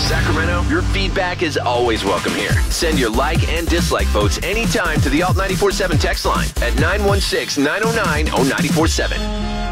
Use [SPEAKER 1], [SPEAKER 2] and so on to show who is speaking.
[SPEAKER 1] Sacramento, your feedback is always welcome here. Send your like and dislike votes anytime to the Alt 94.7 text line at 916-909-0947.